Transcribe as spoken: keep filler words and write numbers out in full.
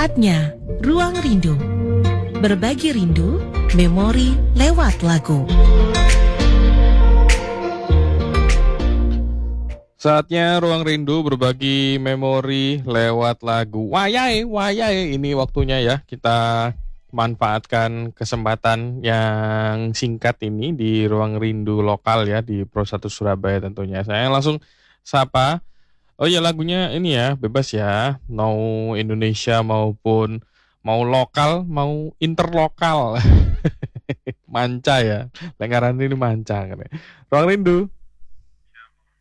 Saatnya Ruang Rindu. Berbagi rindu, memori lewat lagu. Saatnya Ruang Rindu berbagi memori lewat lagu. Wayai, wayai, ini waktunya ya kita manfaatkan kesempatan yang singkat ini di Ruang Rindu lokal ya di Pro satu Surabaya tentunya. Saya langsung sapa. Oh ya, lagunya ini ya, bebas ya. Mau Indonesia maupun mau lokal, mau interlokal. Manca ya. Lenggaran ini manca kan ya. Ruang Rindu.